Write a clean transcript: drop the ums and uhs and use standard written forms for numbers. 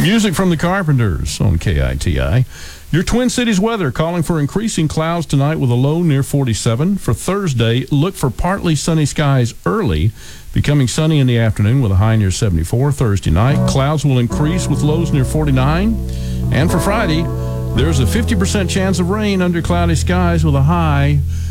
Music from the Carpenters on KITI. Your Twin Cities weather calling for increasing clouds tonight with a low near 47. For Thursday, look for partly sunny skies early, becoming sunny in the afternoon with a high near 74. Thursday night, clouds will increase with lows near 49. And for Friday, there's a 50% chance of rain under cloudy skies with a high